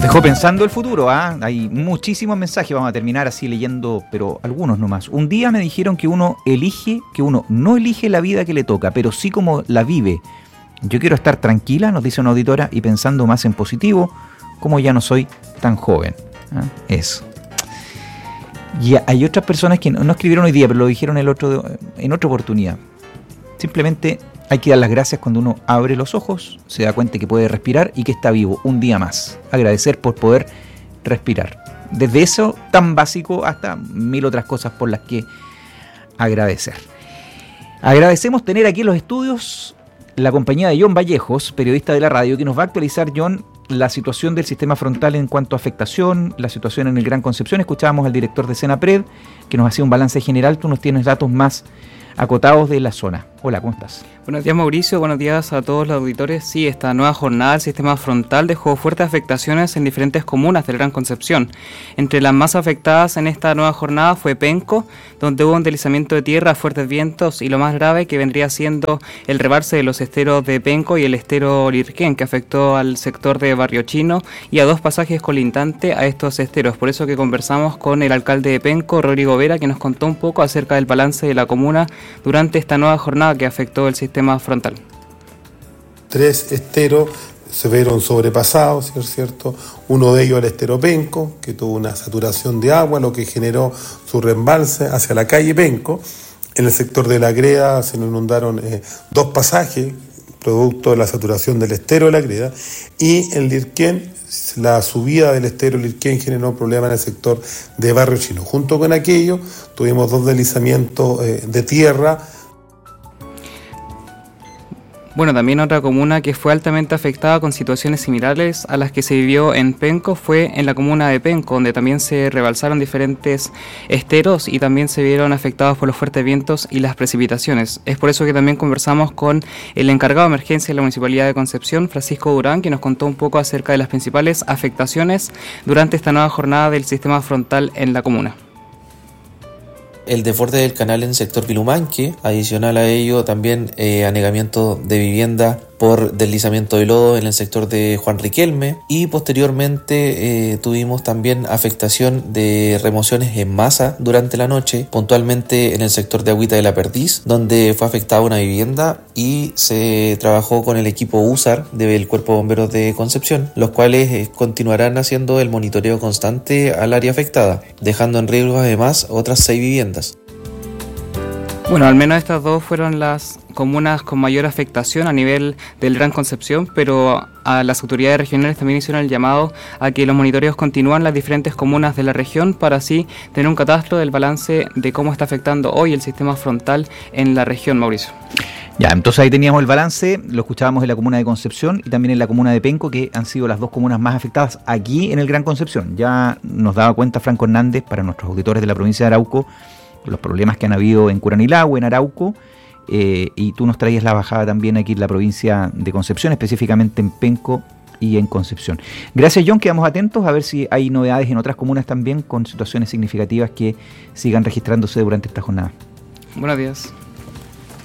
dejó pensando el futuro, ¿ah? Hay muchísimos mensajes, vamos a terminar así leyendo, pero algunos nomás. Un día me dijeron que uno no elige la vida que le toca, pero sí como la vive. Yo quiero estar tranquila, nos dice una auditora, y pensando más en positivo, como ya no soy tan joven. ¿Ah? Eso. Y hay otras personas que no escribieron hoy día, pero lo dijeron en otra oportunidad. Simplemente hay que dar las gracias cuando uno abre los ojos, se da cuenta que puede respirar y que está vivo un día más. Agradecer por poder respirar. Desde eso tan básico hasta mil otras cosas por las que agradecer. Agradecemos tener aquí en los estudios la compañía de John Vallejos, periodista de la radio, que nos va a actualizar, John, la situación del sistema frontal en cuanto a afectación, la situación en el Gran Concepción. Escuchábamos al director de Senapred, que nos hacía un balance general. Tú nos tienes datos más acotados de la zona. Hola, ¿cómo estás? Buenos días, Mauricio, buenos días a todos los auditores. Sí, esta nueva jornada del sistema frontal dejó fuertes afectaciones en diferentes comunas del Gran Concepción. Entre las más afectadas en esta nueva jornada fue Penco, donde hubo un deslizamiento de tierra, fuertes vientos y lo más grave que vendría siendo el rebalse de los esteros de Penco y el estero Lirquén, que afectó al sector de Barrio Chino y a dos pasajes colindantes a estos esteros. Por eso que conversamos con el alcalde de Penco, Rodrigo Vera, que nos contó un poco acerca del balance de la comuna durante esta nueva jornada que afectó el sistema frontal. 3 esteros se vieron sobrepasados, ¿sí es cierto? Uno de ellos el estero Penco, que tuvo una saturación de agua, lo que generó su reembalse hacia la calle Penco. En el sector de La Greda se nos inundaron 2 pasajes, producto de la saturación del estero de La Greda, y en Lirquén, la subida del estero Lirquén generó problemas en el sector de Barrio Chino. Junto con aquello, tuvimos 2 deslizamientos de tierra. Bueno, también otra comuna que fue altamente afectada con situaciones similares a las que se vivió en Penco fue en la comuna de Penco, donde también se rebalsaron diferentes esteros y también se vieron afectados por los fuertes vientos y las precipitaciones. Es por eso que también conversamos con el encargado de emergencia de la Municipalidad de Concepción, Francisco Durán, que nos contó un poco acerca de las principales afectaciones durante esta nueva jornada del sistema frontal en la comuna. El desborde del canal en el sector Vilumanque, adicional a ello también anegamiento de vivienda por deslizamiento de lodo en el sector de Juan Riquelme, y posteriormente tuvimos también afectación de remociones en masa durante la noche, puntualmente en el sector de Agüita de la Perdiz, donde fue afectada una vivienda y se trabajó con el equipo USAR del Cuerpo de Bomberos de Concepción, los cuales continuarán haciendo el monitoreo constante al área afectada, dejando en riesgo además otras 6 viviendas. Bueno, al menos estas 2 fueron las comunas con mayor afectación a nivel del Gran Concepción, pero a las autoridades regionales también hicieron el llamado a que los monitoreos continúan en las diferentes comunas de la región para así tener un catastro del balance de cómo está afectando hoy el sistema frontal en la región, Mauricio. Ya, entonces ahí teníamos el balance, lo escuchábamos en la comuna de Concepción y también en la comuna de Penco, que han sido las 2 comunas más afectadas aquí en el Gran Concepción. Ya nos daba cuenta Franco Hernández, para nuestros auditores de la provincia de Arauco, los problemas que han habido en Curanilahue, en Arauco, y tú nos traías la bajada también aquí en la provincia de Concepción, específicamente en Penco y en Concepción. Gracias, John, quedamos atentos a ver si hay novedades en otras comunas también con situaciones significativas que sigan registrándose durante esta jornada. Buenos días.